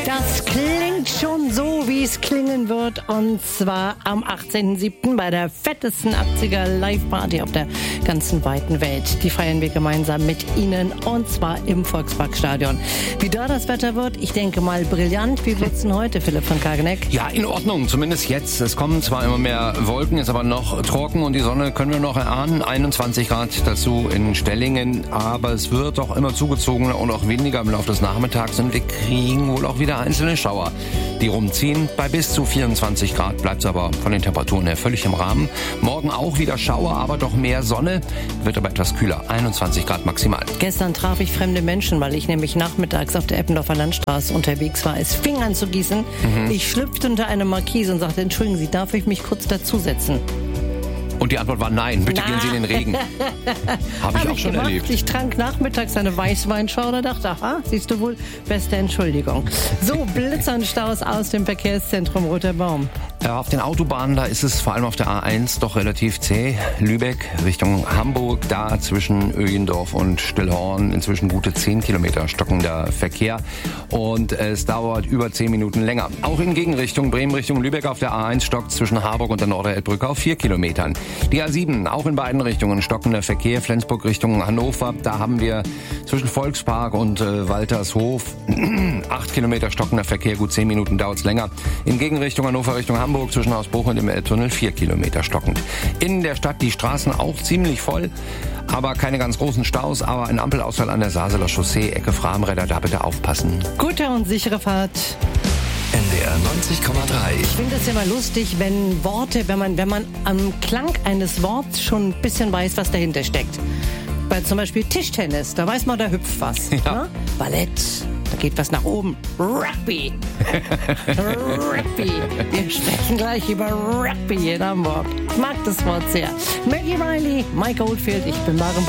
Das klingt schon so, wie es klingen wird. Und zwar am 18.07. bei der fettesten 80er Live-Party auf der ganzen weiten Welt. Die feiern wir gemeinsam mit Ihnen und zwar im Volksparkstadion. Wie da das Wetter wird, ich denke mal brillant. Wie wird's denn heute, Philipp von Kageneck? Ja, in Ordnung, zumindest jetzt. Es kommen zwar immer mehr Wolken, ist aber noch trocken und die Sonne können wir noch erahnen. 21 Grad dazu in Stellingen, aber es wird doch immer zugezogener und auch windiger im Laufe des Nachmittags und wir kriegen wohl auch wieder einzelne Schauer, die rumziehen. Bei bis zu 24 Grad bleibt es aber von den Temperaturen her völlig im Rahmen. Morgen auch wieder Schauer, aber doch mehr Sonne, wird aber etwas kühler, 21 Grad maximal. Gestern traf ich fremde Menschen, weil ich nämlich nachmittags auf der Eppendorfer Landstraße unterwegs war. Es fing an zu gießen. Ich schlüpfte unter eine Markise und sagte, entschuldigen Sie, darf ich mich kurz dazusetzen? Und die Antwort war nein, bitte gehen Sie in den Regen. Habe ich auch schon gemacht. erlebt. Ich trank nachmittags eine Weißweinschorle und dachte, aha, siehst du wohl, beste Entschuldigung. So, Blitzer und Staus aus dem Verkehrszentrum Roter Baum. Auf den Autobahnen, da ist es vor allem auf der A1 doch relativ zäh. Lübeck Richtung Hamburg, da zwischen Öjendorf und Stillhorn inzwischen gute 10 Kilometer stockender Verkehr. Und es dauert über 10 Minuten länger. Auch in Gegenrichtung Bremen Richtung Lübeck auf der A1 stockt zwischen Harburg und der Norderelbbrücke auf 4 Kilometern. Die A7, auch in beiden Richtungen stockender Verkehr. Flensburg Richtung Hannover, da haben wir zwischen Volkspark und Waltershof 8 Kilometer stockender Verkehr, gut 10 Minuten dauert's länger. In Gegenrichtung Hannover Richtung Hamburg zwischen Hausbruch und dem Elbtunnel 4 Kilometer stockend. In der Stadt die Straßen auch ziemlich voll, aber keine ganz großen Staus, aber ein Ampelausfall an der Saseler Chaussee, Ecke Framräder, da bitte aufpassen. Gute und sichere Fahrt. NDR 90,3. Ich finde es immer lustig, wenn Worte, wenn man am Klang eines Wortes schon ein bisschen weiß, was dahinter steckt. Bei zum Beispiel Tischtennis, da weiß man, da hüpft was. Ja. Ne? Ballett, da geht was nach oben. Rugby. Rugby. Wir sprechen gleich über Rugby in Hamburg. Ich mag das Wort sehr. Maggie Riley, Mike Oldfield, ich bin Maren